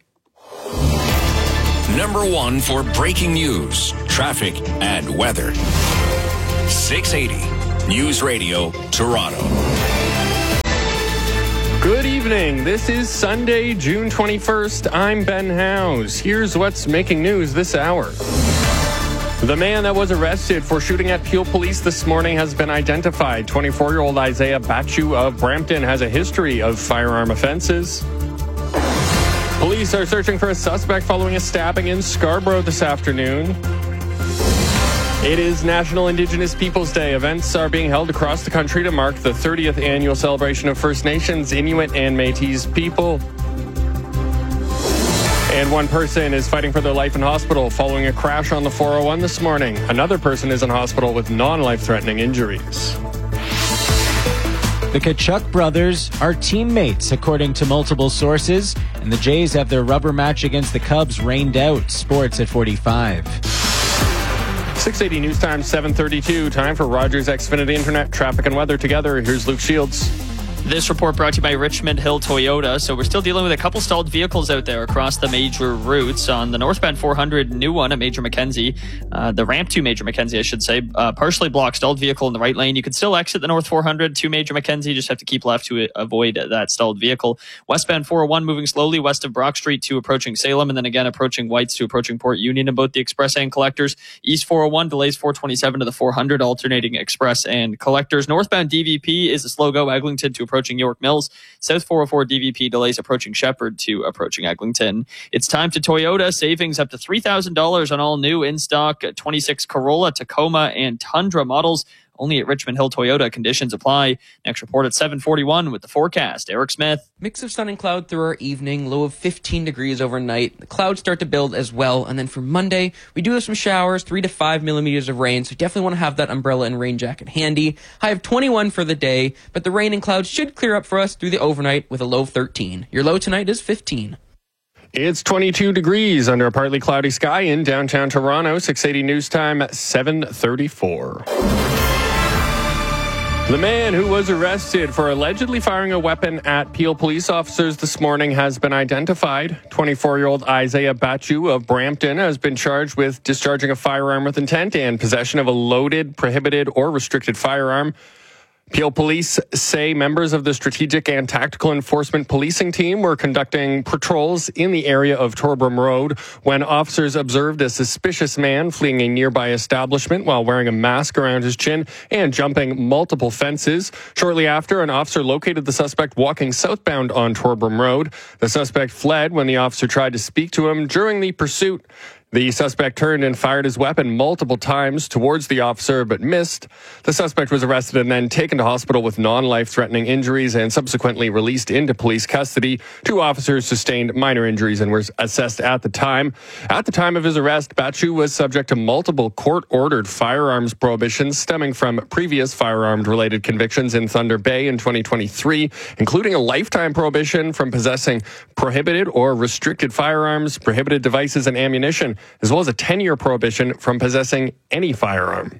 Number one for breaking news, traffic, and weather. six eighty News Radio, Toronto. Good evening. This is Sunday, June twenty-first. I'm Ben Howes. Here's what's making news this hour. The man that was arrested for shooting at Peel Police this morning has been identified. twenty-four-year-old Isaiah Bachu of Brampton has a history of firearm offenses. Police are searching for a suspect following a stabbing in Scarborough this afternoon. It is National Indigenous Peoples Day. Events are being held across the country to mark the thirtieth annual celebration of First Nations, Inuit, and Métis people. And one person is fighting for their life in hospital following a crash on the four oh one this morning. Another person is in hospital with non-life-threatening injuries. The Tkachuk brothers are teammates, according to multiple sources, and the Jays have their rubber match against the Cubs rained out. Sports at forty-five. six eighty News Time, seven thirty-two. Time for Rogers Xfinity Internet traffic and weather together. Here's Luke Shields. This report brought to you by Richmond Hill Toyota. So we're still dealing with a couple stalled vehicles out there across the major routes. On the northbound four hundred, new one at Major Mackenzie, uh, the ramp to Major Mackenzie, I should say, uh, partially blocked, stalled vehicle in the right lane. You can still exit the north four hundred to Major Mackenzie, just have to keep left to avoid that stalled vehicle. Westbound four oh one moving slowly west of Brock Street to approaching Salem, and then again approaching Whites to approaching Port Union in both the Express and Collectors. East four oh one delays four twenty-seven to the four hundred, alternating Express and Collectors. Northbound D V P is a slow go, Eglinton to approaching York Mills. South four oh four D V P delays approaching Shepherd to approaching Eglinton. It's time to Toyota. Savings up to three thousand dollars on all new in-stock twenty-six Corolla, Tacoma, and Tundra models. Only at Richmond Hill Toyota. Conditions apply. Next report at seven forty-one with the forecast. Eric Smith. Mix of sun and cloud through our evening. Low of fifteen degrees overnight. The clouds start to build as well. And then for Monday, we do have some showers, three to five millimeters of rain. So definitely want to have that umbrella and rain jacket handy. High of twenty-one for the day, but the rain and clouds should clear up for us through the overnight with a low of thirteen. Your low tonight is fifteen. It's twenty-two degrees under a partly cloudy sky in downtown Toronto. six eighty News Time, seven thirty-four. The man who was arrested for allegedly firing a weapon at Peel police officers this morning has been identified. twenty-four-year-old Isaiah Bachu of Brampton has been charged with discharging a firearm with intent and possession of a loaded, prohibited, or restricted firearm. Peel police say members of the Strategic and Tactical Enforcement Policing Team were conducting patrols in the area of Torbram Road when officers observed a suspicious man fleeing a nearby establishment while wearing a mask around his chin and jumping multiple fences. Shortly after, an officer located the suspect walking southbound on Torbram Road. The suspect fled when the officer tried to speak to him. During the pursuit, the suspect turned and fired his weapon multiple times towards the officer, but missed. The suspect was arrested and then taken to hospital with non-life-threatening injuries and subsequently released into police custody. Two officers sustained minor injuries and were assessed at the time. At the time of his arrest, Bachu was subject to multiple court-ordered firearms prohibitions stemming from previous firearm-related convictions in Thunder Bay in twenty twenty-three, including a lifetime prohibition from possessing prohibited or restricted firearms, prohibited devices, and ammunition, as well as a ten-year prohibition from possessing any firearm.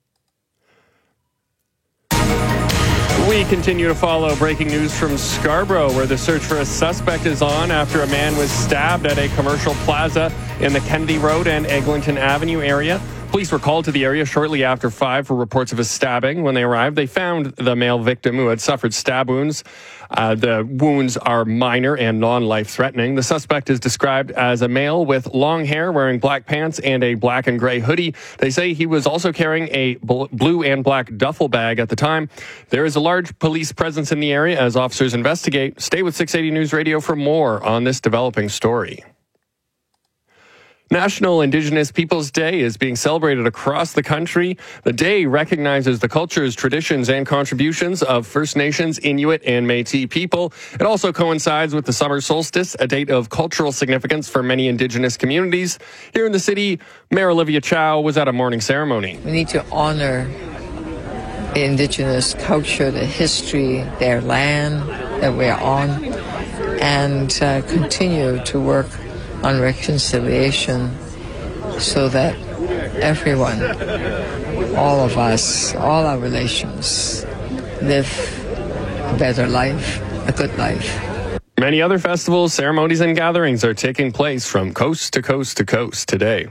We continue to follow breaking news from Scarborough, where the search for a suspect is on after a man was stabbed at a commercial plaza in the Kennedy Road and Eglinton Avenue area. Police Police were called to the area shortly after five for reports of a stabbing. When they arrived, they found the male victim who had suffered stab wounds. Uh, the wounds are minor and non-life-threatening. The suspect is described as a male with long hair, wearing black pants and a black and gray hoodie. They say he was also carrying a bl- blue and black duffel bag at the time. There is a large police presence in the area as officers investigate. Stay with six eighty News Radio for more on this developing story. National Indigenous Peoples Day is being celebrated across the country. The day recognizes the cultures, traditions, and contributions of First Nations, Inuit, and Métis people. It also coincides with the summer solstice, a date of cultural significance for many Indigenous communities. Here in the city, Mayor Olivia Chow was at a morning ceremony. We need to honor the Indigenous culture, the history, their land that we're on, and uh, continue to work on reconciliation so that everyone, all of us, all our relations live a better life, a good life. Many other festivals, ceremonies, and gatherings are taking place from coast to coast to coast today.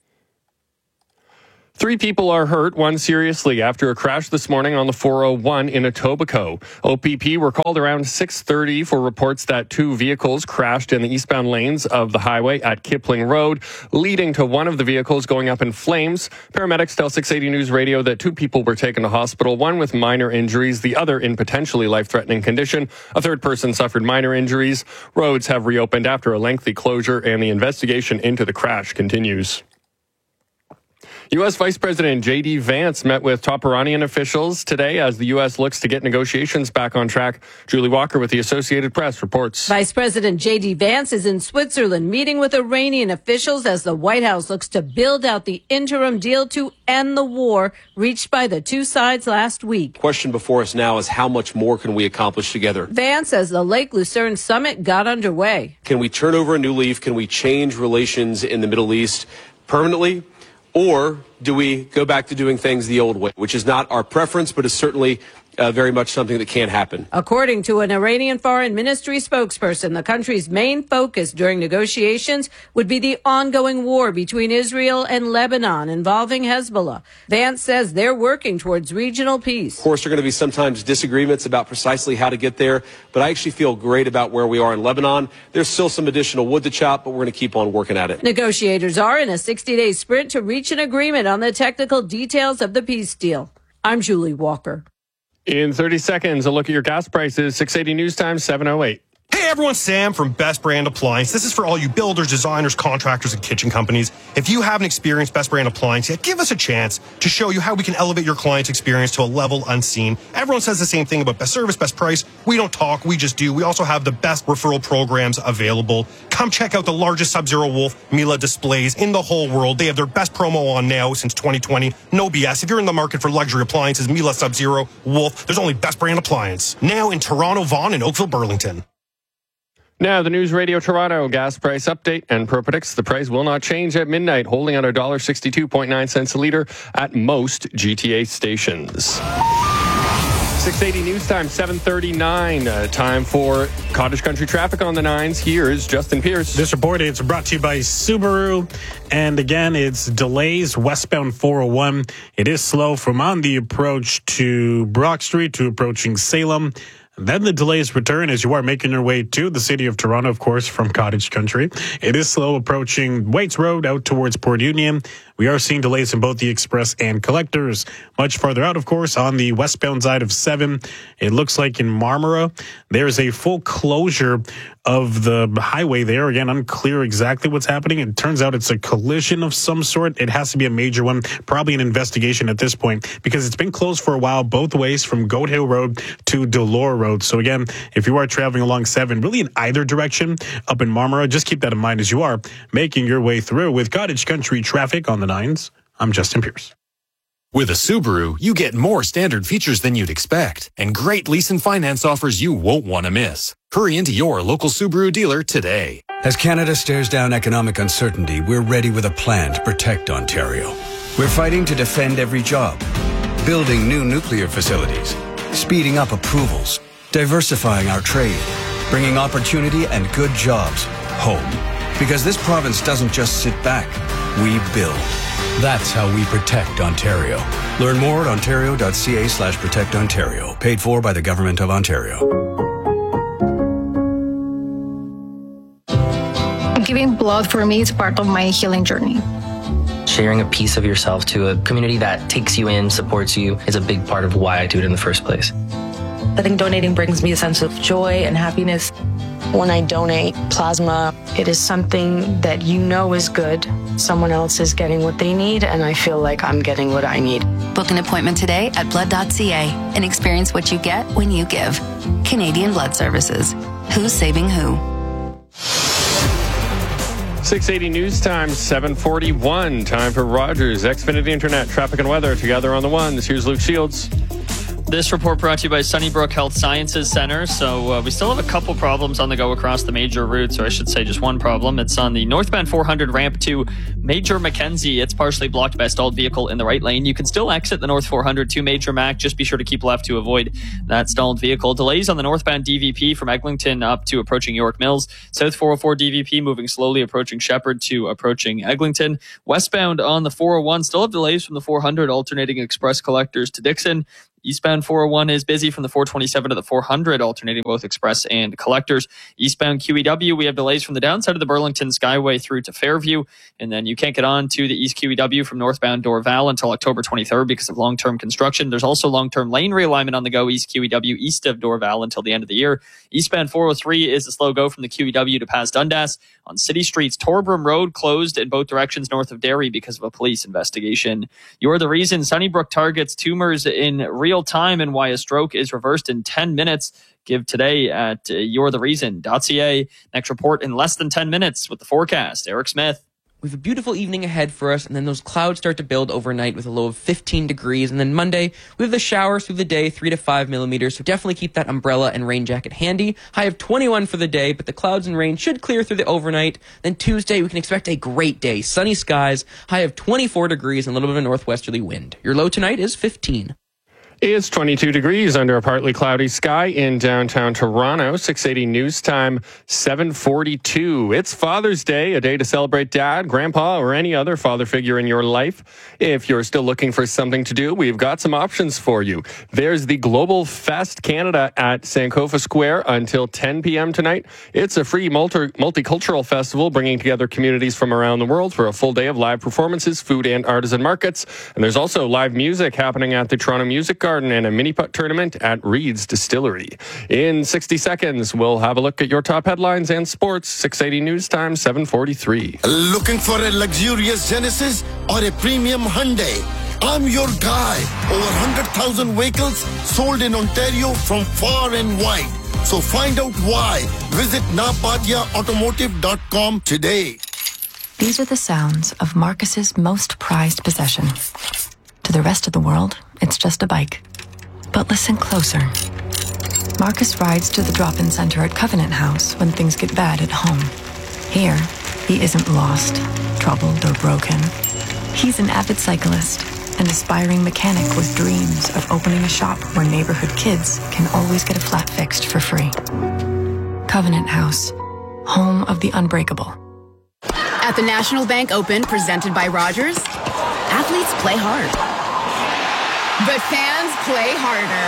Three people are hurt, one seriously, after a crash this morning on the four oh one in Etobicoke. O P P were called around six thirty for reports that two vehicles crashed in the eastbound lanes of the highway at Kipling Road, leading to one of the vehicles going up in flames. Paramedics tell six eighty News Radio that two people were taken to hospital, one with minor injuries, the other in potentially life-threatening condition. A third person suffered minor injuries. Roads have reopened after a lengthy closure, and the investigation into the crash continues. U S Vice President J D Vance met with top Iranian officials today as the U S looks to get negotiations back on track. Julie Walker with the Associated Press reports. Vice President J D Vance is in Switzerland meeting with Iranian officials as the White House looks to build out the interim deal to end the war reached by the two sides last week. The question before us now is how much more can we accomplish together? Vance says the Lake Lucerne summit got underway. Can we turn over a new leaf? Can we change relations in the Middle East permanently? Or do we go back to doing things the old way, which is not our preference, but is certainly uh, very much something that can happen. According to an Iranian foreign ministry spokesperson, the country's main focus during negotiations would be the ongoing war between Israel and Lebanon involving Hezbollah. Vance says they're working towards regional peace. Of course, there are going to be sometimes disagreements about precisely how to get there, but I actually feel great about where we are in Lebanon. There's still some additional wood to chop, but we're going to keep on working at it. Negotiators are in a sixty-day sprint to reach an agreement on the technical details of the peace deal. I'm Julie Walker. In thirty seconds, a look at your gas prices. six eighty News Time, seven oh eight. Hey everyone, Sam from Best Brand Appliance. This is for all you builders, designers, contractors, and kitchen companies. If you haven't experienced Best Brand Appliance yet, give us a chance to show you how we can elevate your client's experience to a level unseen. Everyone says the same thing about best service, best price. We don't talk, we just do. We also have the best referral programs available. Come check out the largest Sub-Zero Wolf Miele displays in the whole world. They have their best promo on now since twenty twenty. No B S. If you're in the market for luxury appliances, Miele, Sub-Zero, Wolf, there's only Best Brand Appliance. Now in Toronto, Vaughan, and Oakville, Burlington. Now, the News Radio Toronto gas price update and ProPredicts. The price will not change at midnight, holding at one dollar sixty-two point nine cents a litre at most G T A stations. six eighty News Time, seven thirty-nine. Uh, time for Cottage Country traffic on the nines. Here's Justin Pierce. This report is brought to you by Subaru. And again, it's delays westbound four oh one. It is slow from on the approach to Brock Street to approaching Salem. Then the delays return as you are making your way to the city of Toronto, of course, from Cottage Country. It is slow approaching Waits Road out towards Port Union. We are seeing delays in both the Express and Collectors. Much farther out, of course, on the westbound side of seven, it looks like in Marmora, there's a full closure of the highway there. Again, unclear exactly what's happening. It turns out it's a collision of some sort. It has to be a major one, probably an investigation at this point, because it's been closed for a while both ways from Goat Hill Road to Delore Road. So again, if you are traveling along seven, really in either direction up in Marmora, just keep that in mind as you are making your way through. With Cottage Country traffic on the nines, I'm Justin Pierce. With a Subaru, you get more standard features than you'd expect and great lease and finance offers you won't want to miss. Hurry into your local Subaru dealer today. As Canada stares down economic uncertainty, we're ready with a plan to protect Ontario. We're fighting to defend every job, building new nuclear facilities, speeding up approvals, diversifying our trade, bringing opportunity and good jobs home. Because this province doesn't just sit back, we build. That's how we protect Ontario. Learn more at ontario.ca slash protect Ontario. Paid for by the Government of Ontario. Giving blood for me is part of my healing journey. Sharing a piece of yourself to a community that takes you in, supports you, is a big part of why I do it in the first place. I think donating brings me a sense of joy and happiness. When I donate plasma, it is something that you know is good. Someone else is getting what they need, and I feel like I'm getting what I need. Book an appointment today at blood dot c a and experience what you get when you give. Canadian Blood Services. Who's saving who? six eighty News Time, seven forty-one. Time for Rogers Xfinity Internet, traffic and weather together on the ones. Here's Luke Shields. This report brought to you by Sunnybrook Health Sciences Center. So uh, we still have a couple problems on the go across the major routes, or I should say just one problem. It's on the northbound four hundred ramp to Major Mackenzie. It's partially blocked by a stalled vehicle in the right lane. You can still exit the north four hundred to Major Mac. Just be sure to keep left to avoid that stalled vehicle. Delays on the northbound D V P from Eglinton up to approaching York Mills. South four oh four D V P moving slowly approaching Shepherd to approaching Eglinton. Westbound on the four oh one still have delays from the four hundred alternating express collectors to Dixon. Eastbound four oh one is busy from the four twenty-seven to the four hundred, alternating both express and collectors. Eastbound Q E W, we have delays from the downside of the Burlington Skyway through to Fairview. And then you can't get on to the East Q E W from northbound Dorval until October twenty-third because of long-term construction. There's also long-term lane realignment on the go, East Q E W east of Dorval until the end of the year. Eastbound four oh three is a slow go from the Q E W to past Dundas. On city streets, Torbram Road closed in both directions north of Derry because of a police investigation. You're the reason. Sunnybrook targets tumors in real time and why a stroke is reversed in ten minutes. Give today at uh, you're the reason dot c a. Next report in less than ten minutes with the forecast. Eric Smith. We have a beautiful evening ahead for us, and then those clouds start to build overnight with a low of fifteen degrees. And then Monday, we have the showers through the day, three to five millimeters. So definitely keep that umbrella and rain jacket handy. High of twenty-one for the day, but the clouds and rain should clear through the overnight. Then Tuesday, we can expect a great day. Sunny skies, high of twenty-four degrees, and a little bit of a northwesterly wind. Your low tonight is fifteen. It's twenty-two degrees under a partly cloudy sky in downtown Toronto. six eighty News Time, seven forty-two. It's Father's Day, a day to celebrate dad, grandpa, or any other father figure in your life. If you're still looking for something to do, we've got some options for you. There's the Global Fest Canada at Sankofa Square until ten p.m. tonight. It's a free multi- multicultural festival bringing together communities from around the world for a full day of live performances, food, and artisan markets. And there's also live music happening at the Toronto Music Garden and a mini putt tournament at Reed's Distillery. In sixty seconds, we'll have a look at your top headlines and sports. six eighty News Time, seven forty-three. Looking for a luxurious Genesis or a premium Hyundai? I'm your guy. Over one hundred thousand vehicles sold in Ontario from far and wide. So find out why. Visit napadia automotive dot com today. These are the sounds of Marcus's most prized possession. To the rest of the world, it's just a bike. But listen closer. Marcus rides to the drop-in center at Covenant House when things get bad at home. Here, he isn't lost, troubled, or broken. He's an avid cyclist, an aspiring mechanic with dreams of opening a shop where neighborhood kids can always get a flat fixed for free. Covenant House, home of the unbreakable. At the National Bank Open, presented by Rogers, athletes play hard, but fans play harder.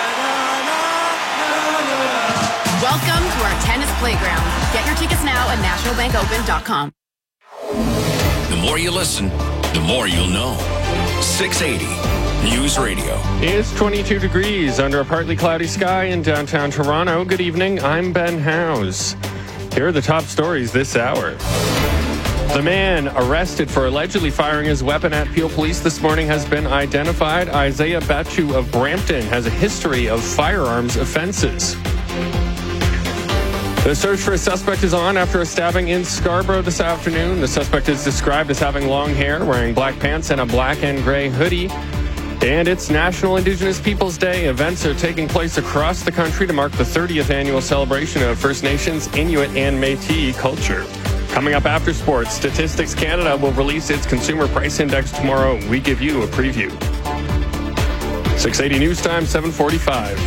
Welcome to our tennis playground. Get your tickets now at national bank open dot com. The more you listen, the more you'll know. six eighty News Radio. It's twenty-two degrees under a partly cloudy sky in downtown Toronto. Good evening, I'm Ben Howes. Here are the top stories this hour. The man arrested for allegedly firing his weapon at Peel Police this morning has been identified. Isaiah Bachu of Brampton has a history of firearms offenses. The search for a suspect is on after a stabbing in Scarborough this afternoon. The suspect is described as having long hair, wearing black pants and a black and gray hoodie. And it's National Indigenous Peoples Day. Events are taking place across the country to mark the thirtieth annual celebration of First Nations, Inuit, and Métis culture. Coming up after sports, Statistics Canada will release its Consumer Price Index tomorrow. We give you a preview. six eighty News Time, seven forty-five.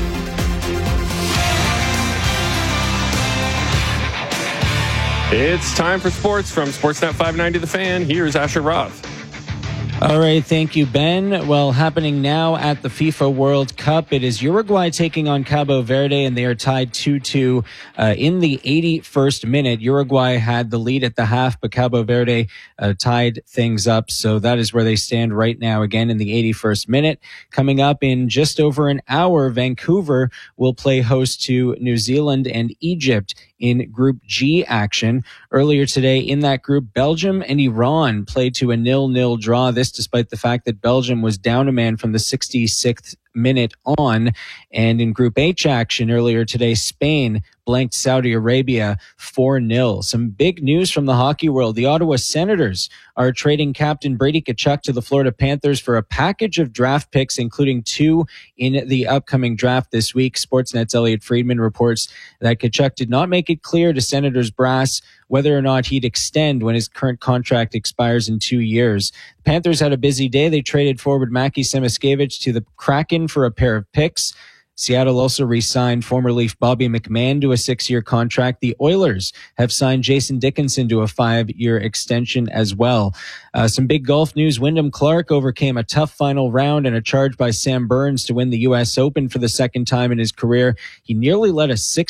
It's time for sports from Sportsnet five ninety The Fan. Here's Asher Roth. All right, thank you, Ben. Well, happening now at the FIFA World Cup, it is Uruguay taking on Cabo Verde, and they are tied two two uh, in the eighty-first minute. Uruguay had the lead at the half, but Cabo Verde uh, tied things up, so that is where they stand right now, again in the eighty-first minute. Coming up in just over an hour, Vancouver will play host to New Zealand and Egypt in Group G action. Earlier today in that group, Belgium and Iran played to a nil-nil draw. This despite the fact that Belgium was down a man from the sixty-sixth minute on. And in Group H action earlier today, Spain blanked Saudi Arabia four nil. Some big news from the hockey world. The Ottawa Senators are trading captain Brady Tkachuk to the Florida Panthers for a package of draft picks, including two in the upcoming draft this week. Sportsnet's Elliot Friedman reports that Tkachuk did not make it clear to Senators brass whether or not he'd extend when his current contract expires in two years. The Panthers had a busy day. They traded forward Mackie Semiskevich to the Kraken for a pair of picks. Seattle also re-signed former Leaf Bobby McMahon to a six-year contract. The Oilers have signed Jason Dickinson to a five-year extension as well. Uh, some big golf news. Wyndham Clark overcame a tough final round and a charge by Sam Burns to win the U S Open for the second time in his career. He nearly let a six